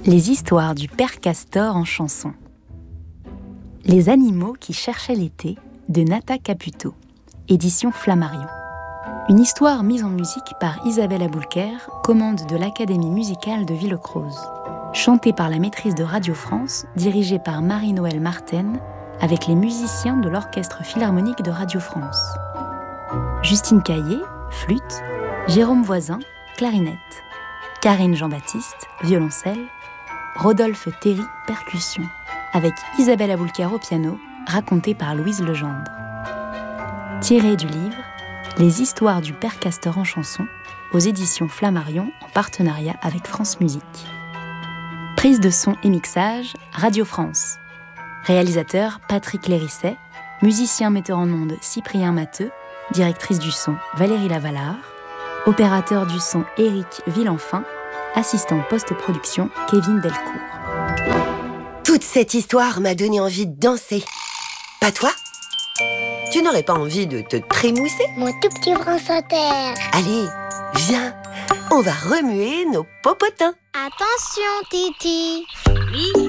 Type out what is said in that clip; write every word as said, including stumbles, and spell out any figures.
Les histoires du père Castor en chanson. Les animaux qui cherchaient l'été de Nata Caputo, édition Flammarion. Une histoire mise en musique par Isabelle Aboulker, commande de l'Académie musicale de Villecroze. Chantée par la maîtrise de Radio France, dirigée par Marie-Noëlle Marten, avec les musiciens de l'Orchestre Philharmonique de Radio France. Justine Caillé, flûte, Jérôme Voisin, clarinette, Karine Jean-Baptiste, violoncelle, Rodolphe Théry, percussion, avec Isabelle Aboulker au piano, racontée par Louise Legendre. Tiré du livre Les histoires du père Castor en chanson, aux éditions Flammarion en partenariat avec France Musique. Prise de son et mixage, Radio France. Réalisateur Patrick Lérisset, musicien metteur en ondes Cyprien Matteux, directrice du son Valérie Lavallard, opérateur du son Éric Villenfin, assistant post-production Kevin Delcourt. Toute cette histoire m'a donné envie de danser. Pas toi ? Tu n'aurais pas envie de te trémousser ? Mon tout petit France Inter. Allez, viens, on va remuer nos popotins. Attention, Titi. Oui.